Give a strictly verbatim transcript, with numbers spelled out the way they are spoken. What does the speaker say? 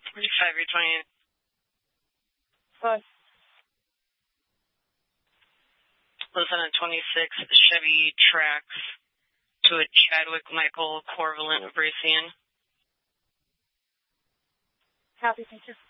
forty-five, you're twenty-eight. Bye. Lieutenant twenty-six, Chevy Trax to a Chadwick Michael Corvalent Bracian. Copy, thank you.